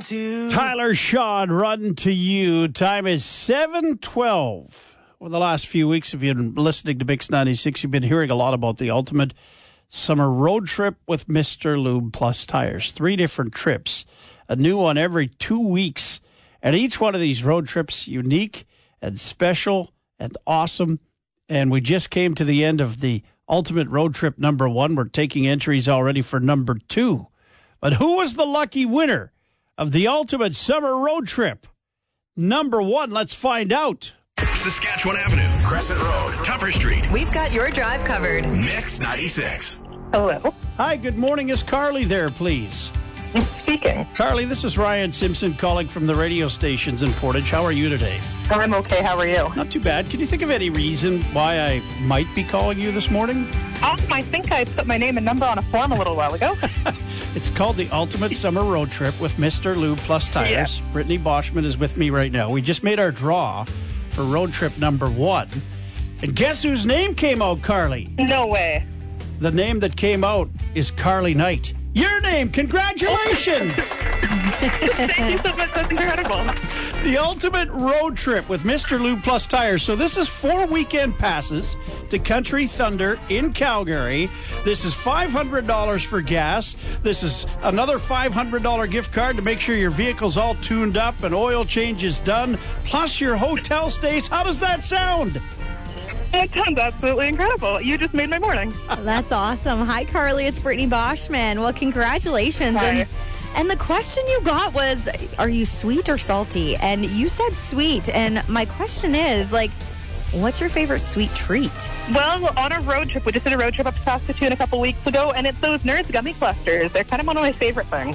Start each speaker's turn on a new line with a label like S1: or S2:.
S1: Tyler Shawn, Run to You. Time is 7:12. Over the last few weeks, if you've been listening to Mix 96, you've been hearing a lot about the ultimate summer road trip with Mr. Lube Plus Tires. 3 different trips, a new one every 2 weeks. And each one of these road trips unique and special and awesome. And we just came to the end of the ultimate road trip number 1. We're taking entries already for number 2. But who was the lucky winner of the ultimate summer road trip? Number 1, let's find out.
S2: Saskatchewan Avenue, Crescent Road, Tupper Street.
S3: We've got your drive covered.
S2: Mix 96.
S4: Hello.
S1: Hi, good morning. Is Carly there, please?
S4: Speaking.
S1: Carly, this is Ryan Simpson calling from the radio stations in Portage. How are you today?
S4: I'm okay. How are you?
S1: Not too bad. Can you think of any reason why I might be calling you this morning?
S4: I think I put my name and number on a form a little while ago.
S1: It's called the Ultimate Summer Road Trip with Mr. Lube Plus Tires.
S4: Yeah.
S1: Brittany Boschman is with me right now. We just made our draw for road trip number 1. And guess whose name came out, Carly?
S4: No way.
S1: The name that came out is Carly Knight. Your name. Congratulations.
S4: Thank you so much. That's incredible.
S1: The ultimate road trip with Mr. Lube Plus Tires. So this is 4 weekend passes to Country Thunder in Calgary. This is $500 for gas. This is another $500 gift card to make sure your vehicle's all tuned up and oil change is done, plus your hotel stays. How does that sound?
S4: That sounds absolutely incredible. You just made my morning.
S5: That's awesome. Hi, Carly. It's Brittany Boschman. Well, congratulations.
S4: Hi.
S5: And the question you got was, are you sweet or salty? And you said sweet. And my question is, what's your favorite sweet treat?
S4: Well, on a road trip, we just did a road trip up to Saskatoon a couple weeks ago, and it's those Nerds gummy clusters. They're kind of one of my favorite things.